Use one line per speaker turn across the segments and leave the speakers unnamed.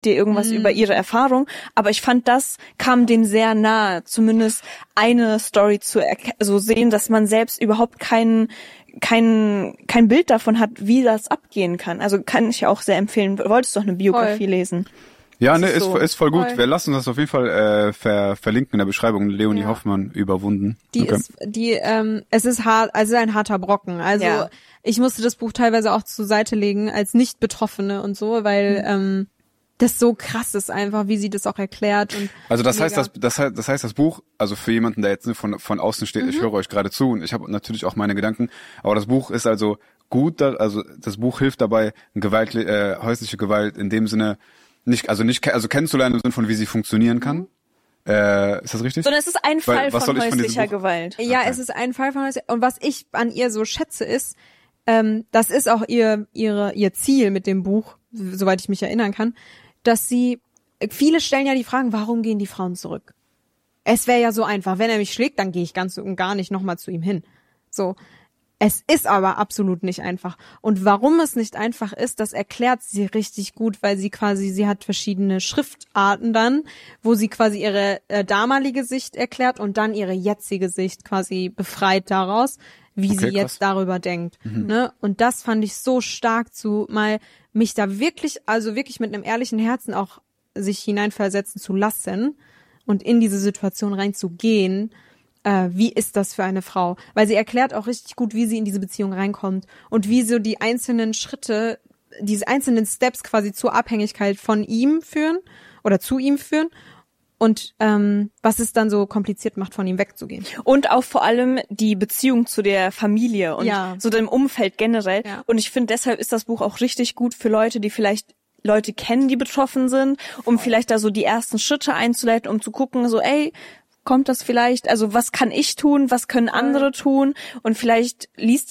dir irgendwas über ihre Erfahrung, aber ich fand, das kam dem sehr nahe, zumindest eine Story zu sehen, dass man selbst überhaupt kein Bild davon hat, wie das abgehen kann. Also kann ich ja auch sehr empfehlen. Du wolltest doch eine Biografie lesen.
Ja, ne, ist voll gut. Wir lassen das auf jeden Fall verlinken in der Beschreibung. Leonie Hoffmann, Überwunden.
Es ist hart, also ein harter Brocken. Also ich musste das Buch teilweise auch zur Seite legen als Nicht-Betroffene und so, weil das so krass ist einfach, wie sie das auch erklärt. Und
also das heißt, das Buch, also für jemanden, der jetzt von außen steht, ich höre euch gerade zu und ich habe natürlich auch meine Gedanken, aber das Buch ist also gut, also das Buch hilft dabei, häusliche Gewalt in dem Sinne nicht kennenzulernen im Sinne von, wie sie funktionieren kann. Ist das richtig?
Sondern es ist ein Fall von häuslicher Gewalt.
Ja, okay. Es ist ein Fall von häuslicher Gewalt. Und was ich an ihr so schätze ist, das ist auch ihr Ziel mit dem Buch, soweit ich mich erinnern kann, dass viele stellen ja die Fragen, warum gehen die Frauen zurück? Es wäre ja so einfach, wenn er mich schlägt, dann gehe ich ganz und gar nicht nochmal zu ihm hin. So. Es ist aber absolut nicht einfach. Und warum es nicht einfach ist, das erklärt sie richtig gut, weil sie hat verschiedene Schriftarten dann, wo sie quasi ihre damalige Sicht erklärt und dann ihre jetzige Sicht quasi befreit daraus, wie sie jetzt darüber denkt. Ne? Und das fand ich so stark mich da wirklich mit einem ehrlichen Herzen auch sich hineinversetzen zu lassen und in diese Situation reinzugehen. Wie ist das für eine Frau? Weil sie erklärt auch richtig gut, wie sie in diese Beziehung reinkommt und wie so die einzelnen Schritte, diese einzelnen Steps quasi zur Abhängigkeit von ihm führen oder zu ihm führen und was es dann so kompliziert macht, von ihm wegzugehen.
Und auch vor allem die Beziehung zu der Familie und so dem Umfeld generell. Ja. Und ich finde, deshalb ist das Buch auch richtig gut für Leute, die vielleicht Leute kennen, die betroffen sind, um vielleicht da so die ersten Schritte einzuleiten, um zu gucken, so kommt das vielleicht, also was kann ich tun, was können andere tun und vielleicht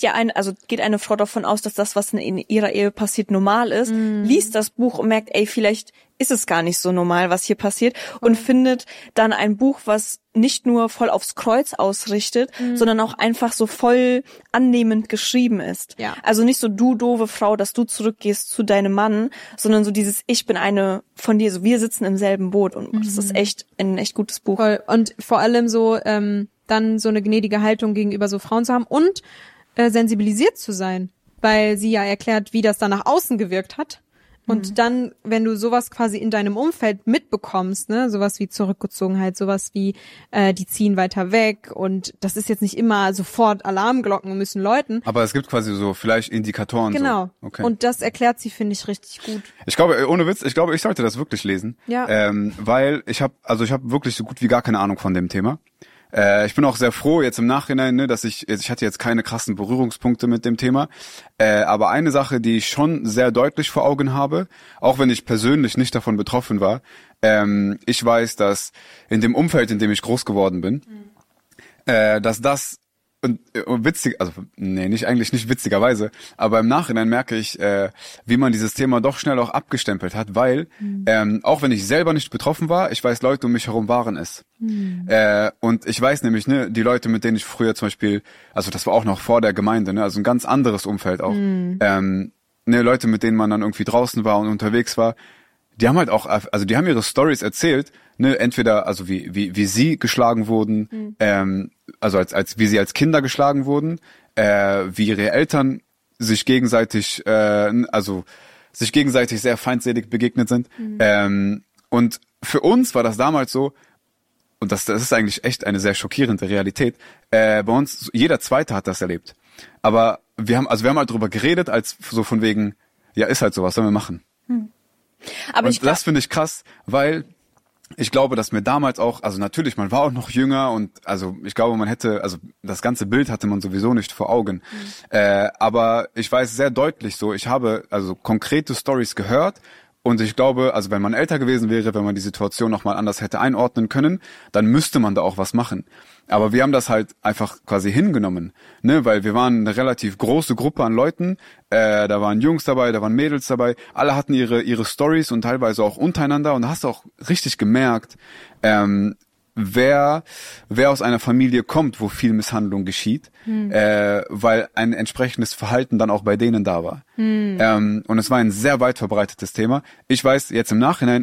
geht eine Frau davon aus, dass das, was in ihrer Ehe passiert, normal ist, liest das Buch und merkt, vielleicht ist es gar nicht so normal, was hier passiert und findet dann ein Buch, was nicht nur voll aufs Kreuz ausrichtet, sondern auch einfach so voll annehmend geschrieben ist. Ja. Also nicht so, du doofe Frau, dass du zurückgehst zu deinem Mann, sondern so dieses, ich bin eine von dir, so wir sitzen im selben Boot und das ist echt ein echt gutes Buch.
Voll. Und vor allem so dann so eine gnädige Haltung gegenüber so Frauen zu haben und sensibilisiert zu sein, weil sie ja erklärt, wie das dann nach außen gewirkt hat. Und dann, wenn du sowas quasi in deinem Umfeld mitbekommst, ne, sowas wie Zurückgezogenheit, sowas wie die ziehen weiter weg und das ist jetzt nicht immer sofort Alarmglocken müssen läuten.
Aber es gibt quasi so vielleicht Indikatoren.
Genau.
So. Okay.
Und das erklärt sie, finde ich, richtig gut.
Ich glaube, ohne Witz, ich sollte das wirklich lesen. Ja. Weil ich habe wirklich so gut wie gar keine Ahnung von dem Thema. Ich bin auch sehr froh jetzt im Nachhinein, ne, dass ich hatte jetzt keine krassen Berührungspunkte mit dem Thema, aber eine Sache, die ich schon sehr deutlich vor Augen habe, auch wenn ich persönlich nicht davon betroffen war, ich weiß, dass in dem Umfeld, in dem ich groß geworden bin, dass das und witzig, also eigentlich nicht witzigerweise, aber im Nachhinein merke ich, wie man dieses Thema doch schnell auch abgestempelt hat, weil auch wenn ich selber nicht betroffen war, ich weiß, Leute um mich herum waren es. Und ich weiß nämlich, ne, die Leute, mit denen ich früher zum Beispiel, also das war auch noch vor der Gemeinde, ne, also ein ganz anderes Umfeld auch, ne, Leute, mit denen man dann irgendwie draußen war und unterwegs war, die haben halt auch, also die haben ihre Stories erzählt, ne, entweder, also wie sie geschlagen wurden, also wie sie als Kinder geschlagen wurden, wie ihre Eltern sich gegenseitig sehr feindselig begegnet sind. Und für uns war das damals so, und das ist eigentlich echt eine sehr schockierende Realität, bei uns, jeder Zweite hat das erlebt. Aber wir haben halt drüber geredet, als so von wegen, ja, ist halt so, was sollen wir machen?
Aber
das finde ich krass, weil ich glaube, dass mir damals auch, also natürlich, man war auch noch jünger und also ich glaube, also das ganze Bild hatte man sowieso nicht vor Augen. Aber ich weiß sehr deutlich so, ich habe also konkrete Stories gehört und ich glaube, also wenn man älter gewesen wäre, wenn man die Situation nochmal anders hätte einordnen können, dann müsste man da auch was machen. Aber wir haben das halt einfach quasi hingenommen, ne, weil wir waren eine relativ große Gruppe an Leuten, da waren Jungs dabei, da waren Mädels dabei, alle hatten ihre Stories und teilweise auch untereinander und da hast du auch richtig gemerkt, wer aus einer Familie kommt, wo viel Misshandlung geschieht, weil ein entsprechendes Verhalten dann auch bei denen da war. Und es war ein sehr weit verbreitetes Thema. Ich weiß jetzt im Nachhinein,